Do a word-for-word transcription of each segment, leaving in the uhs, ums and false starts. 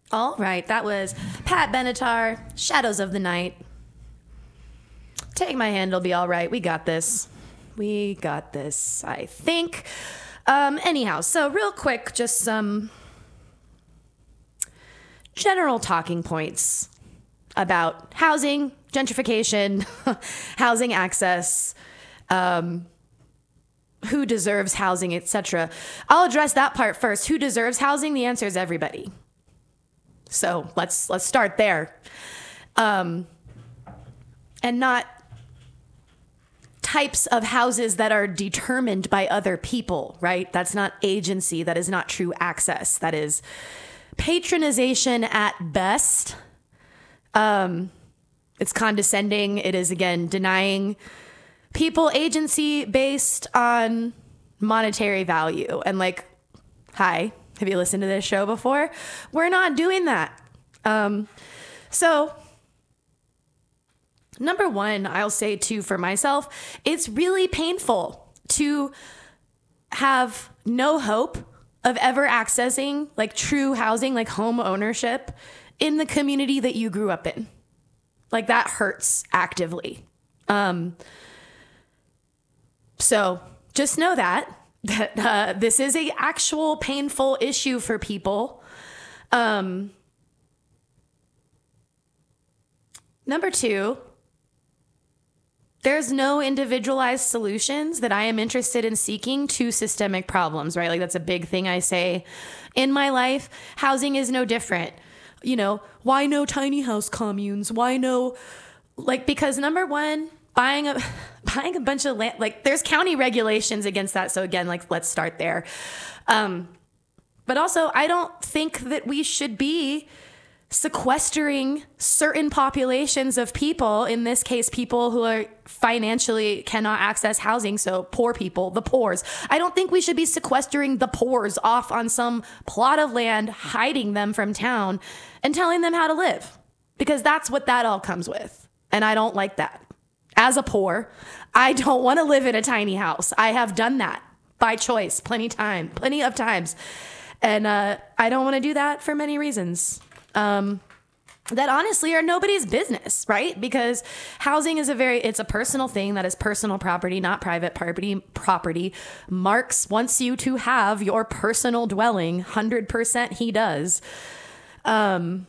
All right, that was Pat Benatar, Shadows of the Night. Take my hand, it'll be all right. We got this. We got this, I think. Um, anyhow, so real quick, just some general talking points about housing, gentrification, housing access, um, who deserves housing, et cetera. I'll address that part first. Who deserves housing? The answer is everybody. So let's let's start there, um, and not types of houses that are determined by other people, right? That's not agency. That is not true access. That is patronization at best. Um, it's condescending. It is, again, denying people agency based on monetary value. And like, hi. Have you listened to this show before? We're not doing that. Um, so, number one, I'll say too for myself, it's really painful to have no hope of ever accessing like true housing, like home ownership in the community that you grew up in. Like that hurts actively. Um, so just know that. that uh, this is a actual painful issue for people. Um, number two, there's no individualized solutions that I am interested in seeking to systemic problems, right? Like that's a big thing I say in my life. Housing is no different. You know, why no tiny house communes? Why no, like, because number one, buying a buying a bunch of land, like there's county regulations against that. So again, like let's start there. Um, but also, I don't think that we should be sequestering certain populations of people, in this case, people who are financially cannot access housing. So poor people, the poors. I don't think we should be sequestering the poors off on some plot of land, hiding them from town and telling them how to live, because that's what that all comes with. And I don't like that. As a poor, I don't want to live in a tiny house. I have done that by choice plenty time, plenty of times. And uh, I don't want to do that for many reasons um, that honestly are nobody's business, right? Because housing is a very, it's a personal thing that is personal property, not private property. Property. Marx wants you to have your personal dwelling. one hundred percent he does. Um,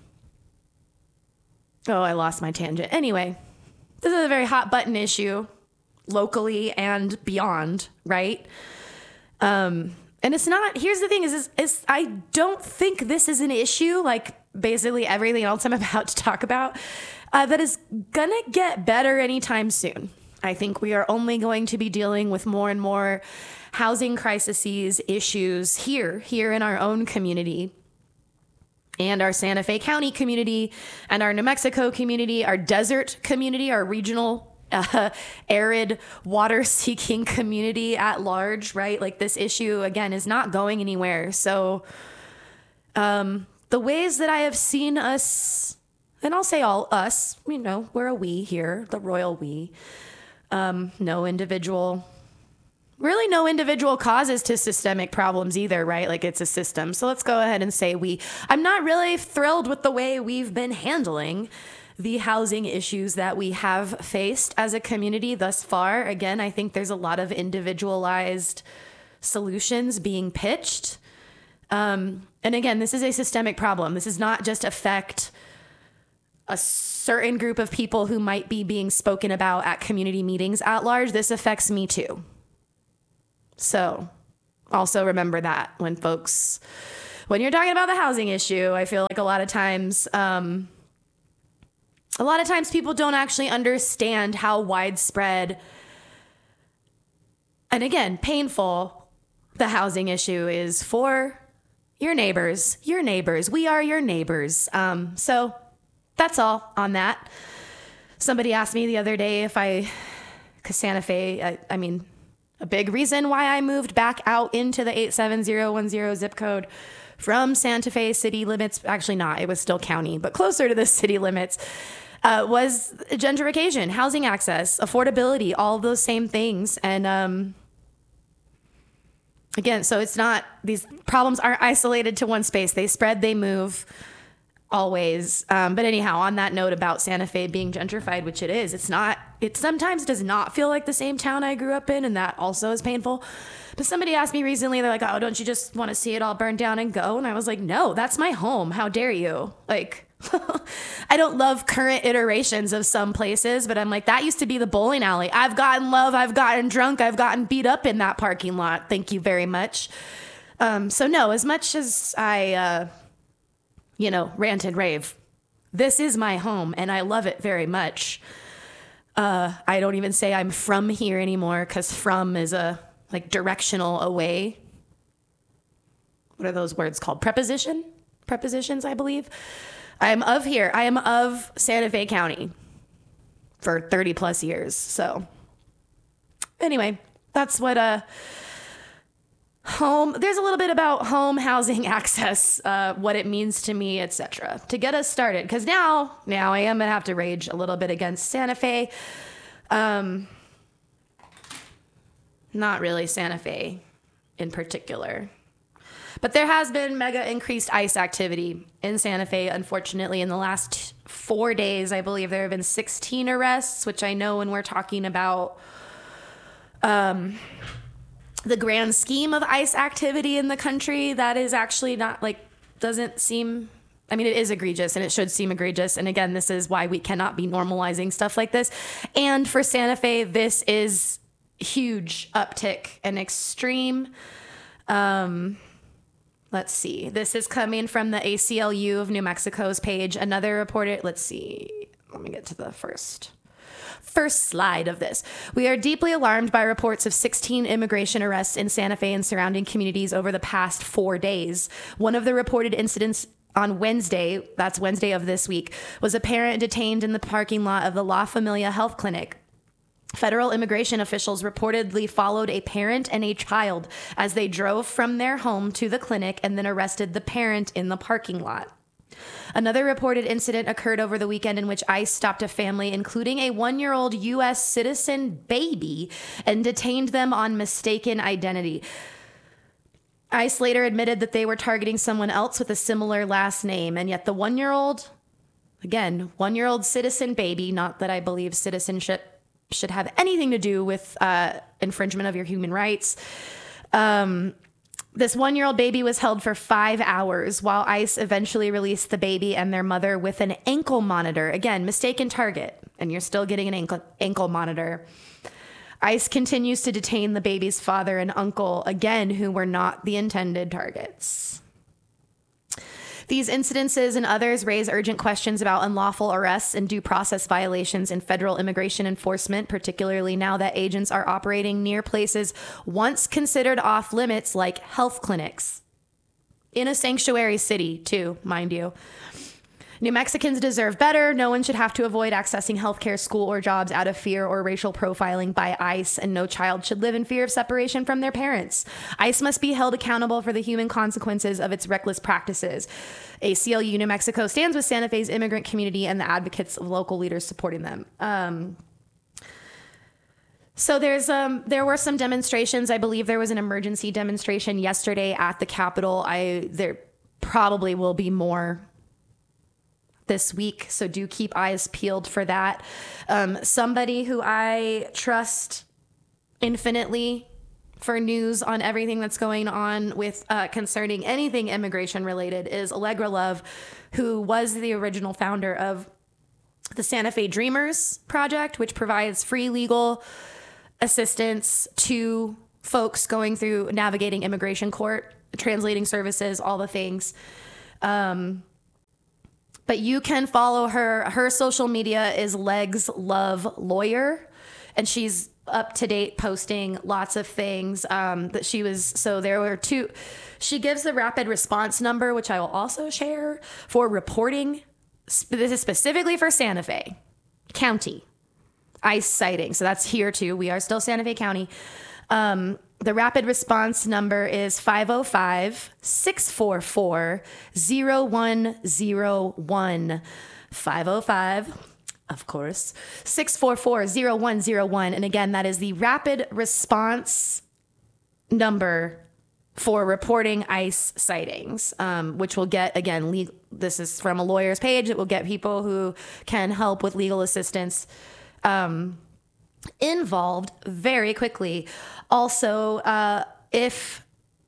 oh, I lost my tangent. Anyway. This is a very hot button issue locally and beyond, right? Um, and it's not, here's the thing is, is, is I don't think this is an issue, like basically everything else I'm about to talk about, uh, that is gonna get better anytime soon. I think we are only going to be dealing with more and more housing crises, issues here, here in our own community. And our Santa Fe County community and our New Mexico community, our desert community, our regional uh, arid water seeking community at large, right? Like this issue, again, is not going anywhere. So um, the ways that I have seen us, and I'll say all us, you know, we're a we here, the royal we, um, no individual Really no individual causes to systemic problems either, right? Like it's a system. So let's go ahead and say we, I'm not really thrilled with the way we've been handling the housing issues that we have faced as a community thus far. Again, I think there's a lot of individualized solutions being pitched. Um, and again, this is a systemic problem. This does not just affect a certain group of people who might be being spoken about at community meetings at large. This affects me too. So also remember that when folks, when you're talking about the housing issue, I feel like a lot of times, um, a lot of times people don't actually understand how widespread and again, painful the housing issue is for your neighbors, your neighbors. We are your neighbors. Um, so that's all on that. Somebody asked me the other day if I, cause Santa Fe, I, I mean, a big reason why I moved back out into the eight seven zero one zero zip code from Santa Fe city limits, actually not, it was still county, but closer to the city limits, uh, was gentrification, housing access, affordability, all of those same things. And um, again, so it's not, these problems aren't isolated to one space. They spread, they move. always. Um, but anyhow, on that note about Santa Fe being gentrified, which it is, it's not, it sometimes does not feel like the same town I grew up in. And that also is painful. But somebody asked me recently, they're like, oh, don't you just want to see it all burn down and go? And I was like, no, that's my home. How dare you? Like, I don't love current iterations of some places, but I'm like, that used to be the bowling alley. I've gotten love. I've gotten drunk. I've gotten beat up in that parking lot. Thank you very much. Um, so no, as much as I, uh, you know, rant and rave, this is my home and I love it very much. Uh, I don't even say I'm from here anymore because from is a like directional away. What are those words called? Preposition? Prepositions, I believe. I am of here. I am of Santa Fe County for thirty plus years. So anyway, that's what, uh, home, there's a little bit about home housing access, uh, what it means to me, et cetera, to get us started. Because now, now I am going to have to rage a little bit against Santa Fe. Um, not really Santa Fe in particular. But there has been mega increased ICE activity in Santa Fe. Unfortunately, in the last four days, I believe there have been sixteen arrests, which I know when we're talking about um, the grand scheme of ICE activity in the country, that is actually not like, doesn't seem, I mean, it is egregious and it should seem egregious. And again, this is why we cannot be normalizing stuff like this. And for Santa Fe, this is huge uptick and extreme. Um, let's see. This is coming from the A C L U of New Mexico's page. Another reported, let's see. Let me get to the first. First slide of this. We are deeply alarmed by reports of sixteen immigration arrests in Santa Fe and surrounding communities over the past four days. One of the reported incidents on Wednesday, that's Wednesday of this week, was a parent detained in the parking lot of the La Familia Health Clinic. Federal immigration officials reportedly followed a parent and a child as they drove from their home to the clinic and then arrested the parent in the parking lot. Another reported incident occurred over the weekend in which ICE stopped a family, including a one-year-old U S citizen baby, and detained them on mistaken identity. ICE later admitted that they were targeting someone else with a similar last name, and yet the one-year-old, again, one-year-old citizen baby, not that I believe citizenship should have anything to do with uh, infringement of your human rights. Um, this one-year-old baby was held for five hours while ICE eventually released the baby and their mother with an ankle monitor. Again, mistaken target, and you're still getting an ankle, ankle monitor. ICE continues to detain the baby's father and uncle, again, who were not the intended targets. These incidences and others raise urgent questions about unlawful arrests and due process violations in federal immigration enforcement, particularly now that agents are operating near places once considered off limits like health clinics. In a sanctuary city, too, mind you. New Mexicans deserve better. No one should have to avoid accessing healthcare, school, or jobs out of fear or racial profiling by ICE, and no child should live in fear of separation from their parents. ICE must be held accountable for the human consequences of its reckless practices. A C L U New Mexico stands with Santa Fe's immigrant community and the advocates of local leaders supporting them. Um, So there's um there were some demonstrations. I believe there was an emergency demonstration yesterday at the Capitol. I there probably will be more this week, so do keep eyes peeled for that. Um, somebody who I trust infinitely for news on everything that's going on with uh, concerning anything immigration related is Allegra Love, who was the original founder of the Santa Fe Dreamers Project, which provides free legal assistance to folks going through navigating immigration court, translating services, all the things. Um, But you can follow her. Her social media is Legs Love Lawyer, and she's up to date posting lots of things um, that she was. So there were two. She gives the rapid response number, which I will also share, for reporting. This is specifically for Santa Fe County ICE sighting. So that's here too. We are still Santa Fe County. Um, The rapid response number is five oh five, six four four, oh one oh one. five oh five, of course, six four four, oh one oh one. And again, that is the rapid response number for reporting ICE sightings, um, which will get, again, le- this is from a lawyer's page. It will get people who can help with legal assistance um, involved very quickly. Also, uh, if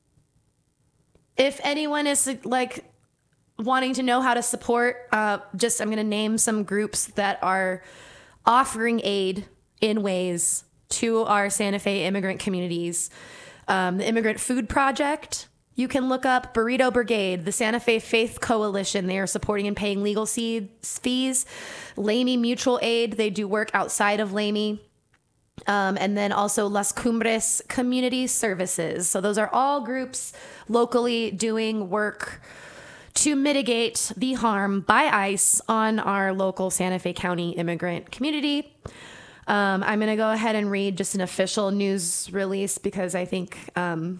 if anyone is like wanting to know how to support, uh, just I'm going to name some groups that are offering aid in ways to our Santa Fe immigrant communities. Um, the Immigrant Food Project. You can look up Burrito Brigade, the Santa Fe Faith Coalition. They are supporting and paying legal fees. Lamy Mutual Aid. They do work outside of Lamy. Um, and then also Las Cumbres Community Services. So those are all groups locally doing work to mitigate the harm by ICE on our local Santa Fe County immigrant community. Um, I'm going to go ahead and read just an official news release because I think... Um,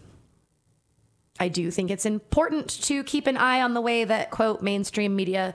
I do think it's important to keep an eye on the way that, quote, mainstream media,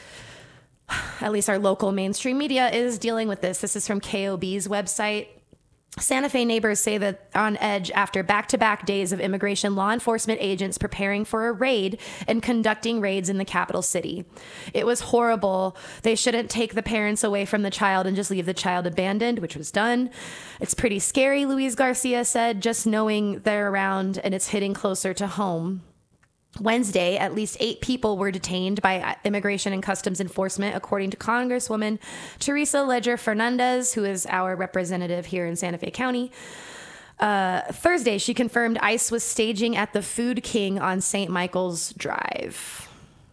at least our local mainstream media, is dealing with this. This is from K O B's website. Santa Fe neighbors say that on edge after back-to-back days of immigration law enforcement agents preparing for a raid and conducting raids in the capital city. It was horrible. They shouldn't take the parents away from the child and just leave the child abandoned, which was done. It's pretty scary, Luis Garcia said, just knowing they're around and it's hitting closer to home. Wednesday, at least eight people were detained by Immigration and Customs Enforcement, according to Congresswoman Teresa Ledger Fernandez, who is our representative here in Santa Fe County. Uh, Thursday, she confirmed ICE was staging at the Food King on Saint Michael's Drive.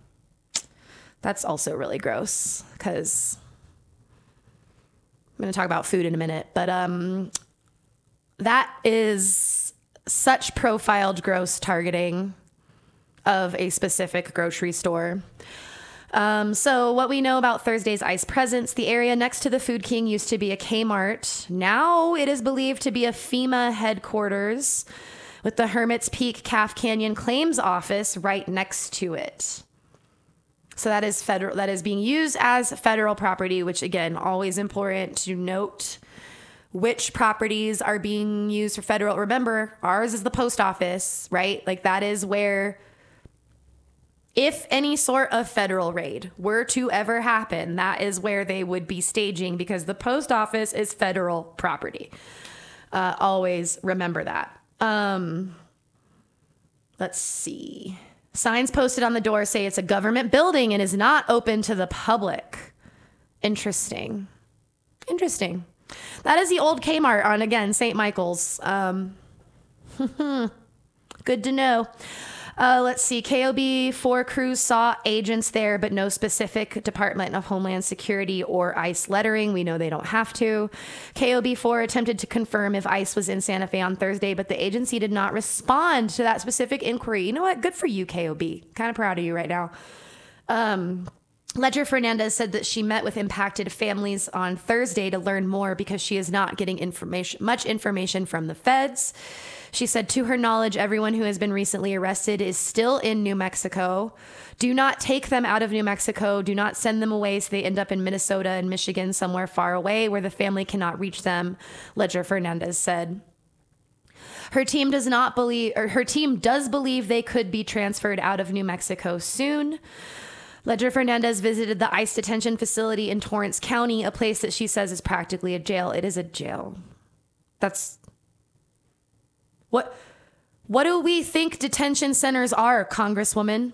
That's also really gross because I'm going to talk about food in a minute, but um, that is such profiled gross targeting of a specific grocery store. Um, so what we know about Thursday's ICE presence, the area next to the Food King used to be a Kmart. Now it is believed to be a FEMA headquarters with the Hermit's Peak Calf Canyon Claims Office right next to it. So that is federal, that is being used as federal property, which again, always important to note which properties are being used for federal. Remember, ours is the post office, right? Like that is where, if any sort of federal raid were to ever happen, that is where they would be staging because the post office is federal property. Uh, always remember that. Um, let's see. Signs posted on the door say it's a government building and is not open to the public. Interesting. Interesting. That is the old Kmart on, again, Saint Michael's. Um, good to know. Uh, let's see. K O B four crews saw agents there, but no specific Department of Homeland Security or ICE lettering. We know they don't have to. K O B four attempted to confirm if ICE was in Santa Fe on Thursday, but the agency did not respond to that specific inquiry. You know what? Good for you, K O B. Kind of proud of you right now. Um, Ledger Fernandez said that she met with impacted families on Thursday to learn more because she is not getting information, much information from the feds. She said, to her knowledge, everyone who has been recently arrested is still in New Mexico. Do not take them out of New Mexico. Do not send them away so they end up in Minnesota and Michigan, somewhere far away where the family cannot reach them, Ledger Fernandez said. Her team does not believe, or her team does believe they could be transferred out of New Mexico soon. Ledger Fernandez visited the ICE detention facility in Torrance County, a place that she says is practically a jail. It is a jail. That's... What what do we think detention centers are, Congresswoman?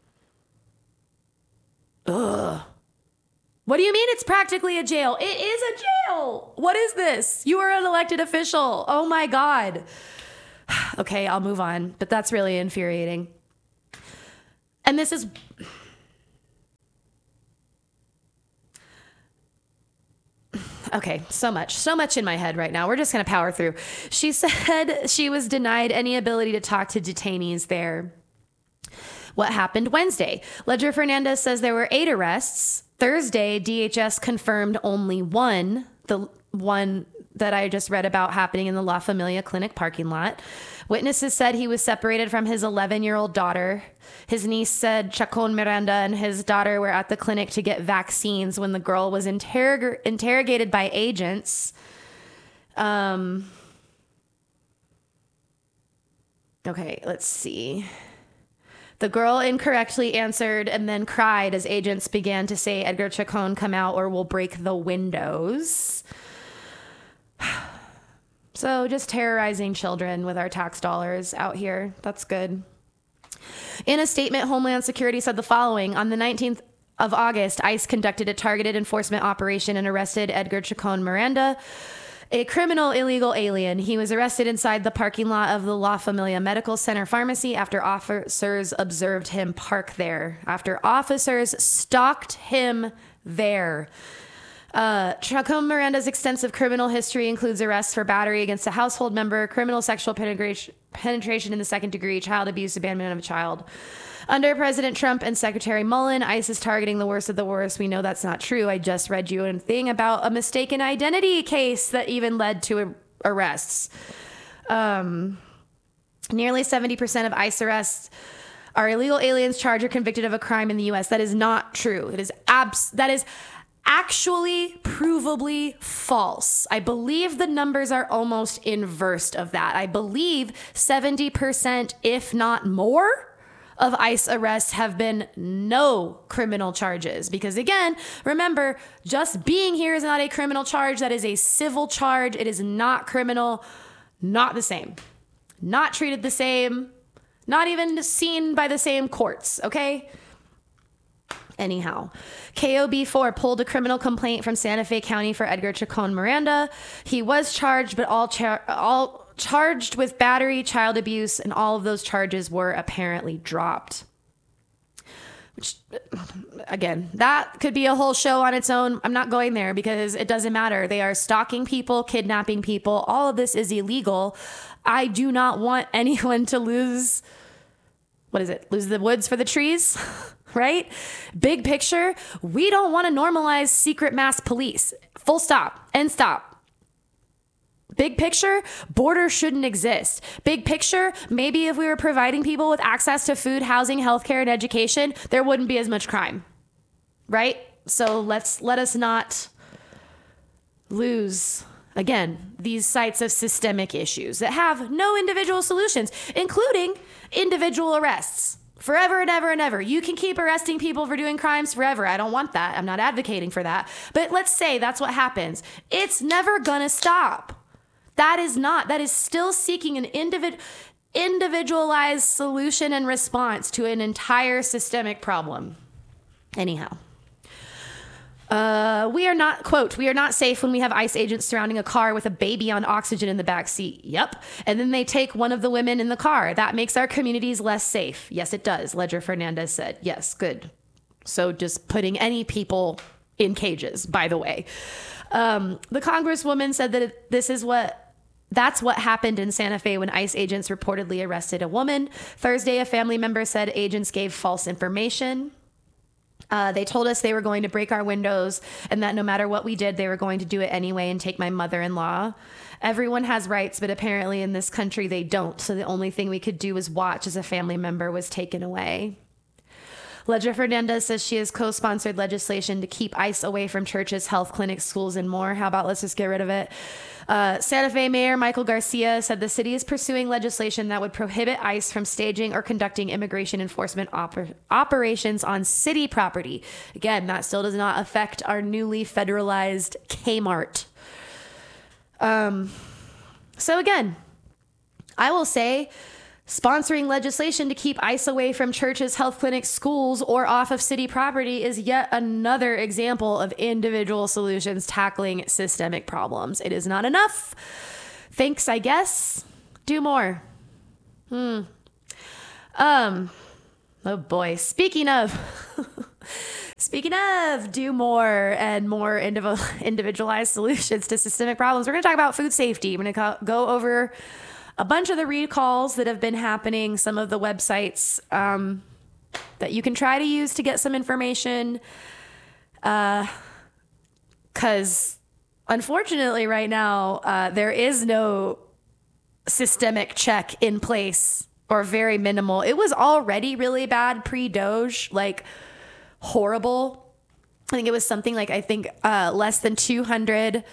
Ugh. What do you mean it's practically a jail? It is a jail. What is this? You are an elected official. Oh my God. Okay, I'll move on, but that's really infuriating. And this is... Okay, so much, so much in my head right now. We're just going to power through. She said she was denied any ability to talk to detainees there. What happened Wednesday? Ledger Fernandez says there were eight arrests. Thursday, D H S confirmed only one, the one that I just read about happening in the La Familia Clinic parking lot. Witnesses said he was separated from his eleven-year-old daughter. His niece said Chacon Miranda and his daughter were at the clinic to get vaccines when the girl was interrog- interrogated by agents. Um. Okay, let's see. The girl incorrectly answered and then cried as agents began to say, Edgar Chacon, come out or we'll break the windows. So just terrorizing children with our tax dollars out here. That's good. In a statement, Homeland Security said the following. On the nineteenth of August, ICE conducted a targeted enforcement operation and arrested Edgar Chacon Miranda, a criminal illegal alien. He was arrested inside the parking lot of the La Familia Medical Center Pharmacy after officers observed him park there. After officers stalked him there. Uh, Chacon Miranda's extensive criminal history includes arrests for battery against a household member, criminal sexual penetration, penetration in the second degree, child abuse, abandonment of a child. Under President Trump and Secretary Mullen, ICE is targeting the worst of the worst. We know that's not true. I just read you a thing about a mistaken identity case that even led to arrests. Um, nearly seventy percent of ICE arrests are illegal aliens charged or convicted of a crime in the U S. That is not true. It is abs- that is actually provably false. I believe the numbers are almost inverse of that. I believe seventy percent, if not more, of ICE arrests have been no criminal charges. Because again, remember, just being here is not a criminal charge. That is a civil charge. It is not criminal. Not the same. Not treated the same. Not even seen by the same courts. Okay? Anyhow, K O B four pulled a criminal complaint from Santa Fe County for Edgar Chacon Miranda. He was charged, but all char- all charged with battery, child abuse, and all of those charges were apparently dropped. Which, again, that could be a whole show on its own. I'm not going there because it doesn't matter. They are stalking people, kidnapping people. All of this is illegal. I do not want anyone to lose, what is it? Lose the woods for the trees? Right? Big picture, we don't want to normalize secret mass police. Full stop. End stop. Big picture, borders shouldn't exist. Big picture, maybe if we were providing people with access to food, housing, healthcare, and education, there wouldn't be as much crime. Right? So let's let us not lose, again, these sites of systemic issues that have no individual solutions, including individual arrests. Forever and ever and ever. You can keep arresting people for doing crimes forever. I don't want that. I'm not advocating for that. But let's say that's what happens. It's never gonna stop. That is not. That is still seeking an individ- individualized solution and response to an entire systemic problem. Anyhow. Uh, we are not, quote, we are not safe when we have ICE agents surrounding a car with a baby on oxygen in the back seat. Yep. And then they take one of the women in the car. That makes our communities less safe. Yes, it does. Ledger Fernandez said. Yes, good. So just putting any people in cages, by the way. Um, the Congresswoman said that this is what That's what happened in Santa Fe when ICE agents reportedly arrested a woman. Thursday, a family member said agents gave false information. Uh, they told us they were going to break our windows and that no matter what we did, they were going to do it anyway and take my mother-in-law. Everyone has rights, but apparently in this country they don't. So the only thing we could do was watch as a family member was taken away. Ledger Fernandez says she has co-sponsored legislation to keep ICE away from churches, health clinics, schools, and more. How about let's just get rid of it? Uh, Santa Fe Mayor Michael Garcia said the city is pursuing legislation that would prohibit ICE from staging or conducting immigration enforcement oper- operations on city property. Again, that still does not affect our newly federalized Kmart. Um, so again, I will say, sponsoring legislation to keep ICE away from churches, health clinics, schools, or off of city property is yet another example of individual solutions tackling systemic problems. It is not enough. Thanks, I guess. Do more. Hmm. Um. Oh boy. Speaking of, speaking of do more and more indiv- individualized solutions to systemic problems, we're going to talk about food safety. We're going to go over a bunch of the recalls that have been happening, some of the websites um, that you can try to use to get some information. Because uh, unfortunately right now, uh, there is no systemic check in place or very minimal. It was already really bad pre-Doge, like horrible. I think it was something like, I think uh, less than two hundred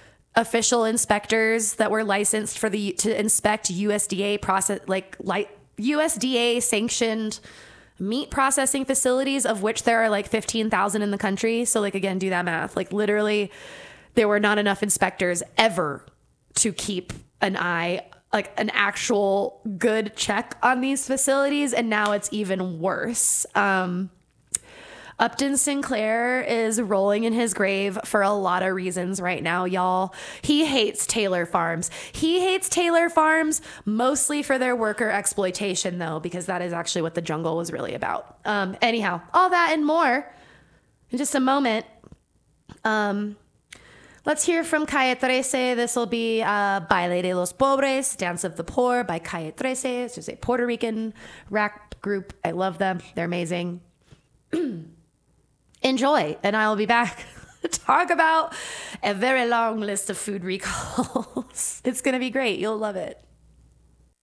official inspectors that were licensed for the to inspect U S D A process, like like U S D A sanctioned meat processing facilities, of which there are like fifteen thousand in the country. So like, again, do that math. Like literally there were not enough inspectors ever to keep an eye, like an actual good check on these facilities. And now it's even worse. Um, Upton Sinclair is rolling in his grave for a lot of reasons right now, y'all. He hates Taylor Farms. He hates Taylor Farms mostly for their worker exploitation, though, because that is actually what the jungle was really about. Um, anyhow, all that and more in just a moment. Um, let's hear from Calle trece. This will be uh, Baile de los Pobres, Dance of the Poor by Calle trece. It's just a Puerto Rican rap group. I love them. They're amazing. Enjoy, and I will be back to talk about a very long list of food recalls. It's going to be great. You'll love it.